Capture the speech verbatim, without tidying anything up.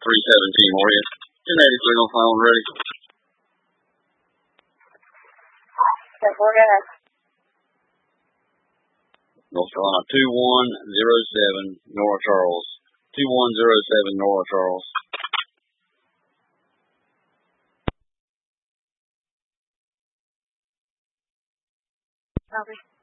three seventeen Warrior. ten eighty-three on file and ready. Okay, go ahead. North Carolina two one zero seven, Nora Charles. two one zero seven, Nora Charles. Copy.